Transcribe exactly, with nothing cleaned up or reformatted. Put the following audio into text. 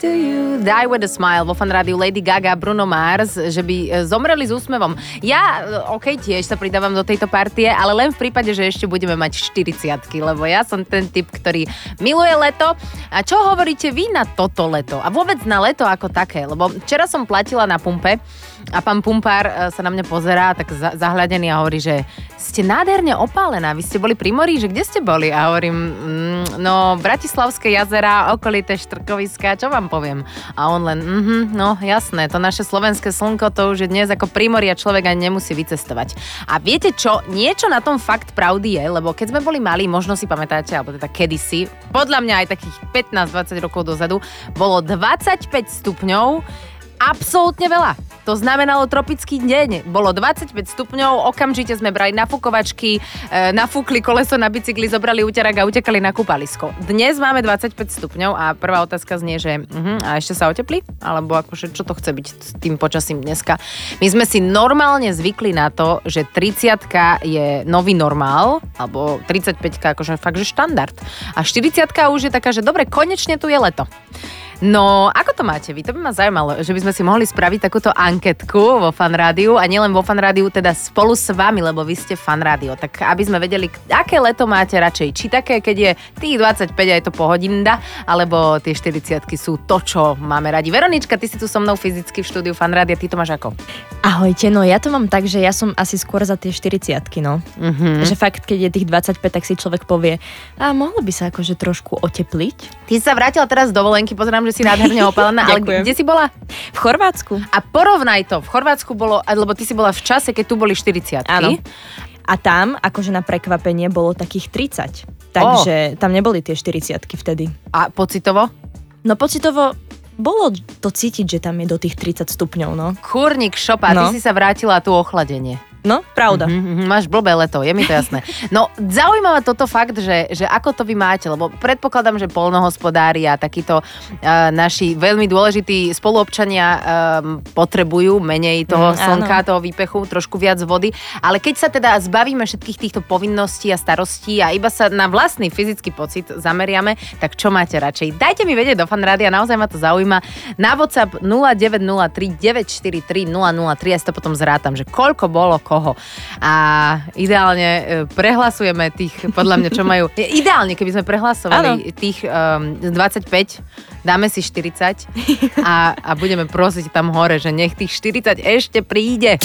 to you. Die with a smile vo Fan Rádiu Lady Gaga, Bruno Mars, že by zomreli s úsmevom. Ja, okej, okay, tiež sa pridávam do tejto partie, ale len v prípade, že ešte budeme mať štyridsiatky, lebo ja som ten typ, ktorý miluje leto. A čo hovoríte vy na toto leto? A vôbec na leto ako také? Lebo včera som platila na pumpe a pán pumpár sa na mňa pozerá tak zahľadený a hovorí, že ste nádherne opálená, vy ste boli pri mori, že kde ste boli? A hovorím, mm, no, Bratislavské jazera, okolité štrkoviská, čo vám poviem? A on len, mhm, no jasné, to naše slovenské slnko, to už je dnes ako pri mori a človek ani nemusí vycestovať. A viete čo? Niečo na tom fakt pravdy je, lebo keď sme boli malí, možno si pamätáte, alebo teda kedysi, podľa mňa aj takých pätnásť dvadsať rokov dozadu, bolo dvadsaťpäť stupňov, absolútne veľa. To znamenalo tropický deň. Bolo dvadsaťpäť stupňov, okamžite sme brali nafukovačky, e, nafúkli koleso na bicykli, zobrali úterák a utekali na kúpalisko. Dnes máme dvadsaťpäť stupňov a prvá otázka znie, že uh-huh, a ešte sa oteplí? Alebo akože čo to chce byť s tým počasím dneska? My sme si normálne zvykli na to, že tridsiatka je nový normál, alebo tridsaťpäťka akože fakt, že štandard. A štyridsiatka už je taká, že dobre, konečne tu je leto. No, ako to máte vy? To by ma zaujímalo, že by sme si mohli spraviť takúto anketku vo Fan Rádiu a nielen vo Fan Rádiu, teda spolu s vami, lebo vy ste Fan Rádio. Tak aby sme vedeli, aké leto máte radšej. Či také, keď je tých dvadsaťpäť a je to pohodinda, alebo tie štyridsiatky sú to, čo máme radi. Veronička, ty si tu so mnou fyzicky v štúdiu Fan Rádia, ty to máš ako? Ahojte, no ja to mám tak, že ja som asi skôr za tie štyridsiatky, no. Mm-hmm. Že fakt, keď je tých dvadsaťpäť, tak si človek povie, a mohlo by sa akože trošku otepliť. Ty sa vrátila teraz z dovolenky, pozerám, že si nádherne opálená, ale kde si bola? V Chorvátsku. A porovnaj to, v Chorvátsku bolo, lebo ty si bola v čase, keď tu boli štyridsiatky. Áno. A tam, akože na prekvapenie, bolo takých tridsať. Takže oh. tam neboli tie štyridsiatky vtedy. A pocitovo? No pocitovo bolo to cítiť, že tam je do tých tridsať stupňov, no. Kurník šopa, no. Ty si sa vrátila tu ochladenie. No, pravda. Mm-hmm, máš blbé leto, je mi to jasné. No, zaujímavé toto fakt, že, že ako to vy máte, lebo predpokladám, že poľnohospodári a takíto uh, naši veľmi dôležití spoluobčania um, potrebujú menej toho mm, slnka, áno. toho výpechu, trošku viac vody, ale keď sa teda zbavíme všetkých týchto povinností a starostí a iba sa na vlastný fyzický pocit zameriame, tak čo máte radšej? Dajte mi vedieť do Fan Rádia, naozaj ma to zaujíma. Na WhatsApp nula deväť nula tri deväť štyri tri nula nula tri, ja si to potom zrátam, že koľko bolo koho. A ideálne prehlasujeme tých, podľa mňa, čo majú... Ideálne, keby sme prehlasovali ano. tých um, dvadsaťpäť, dáme si štyridsať a, a budeme prosiť tam hore, že nech tých štyridsať ešte príde.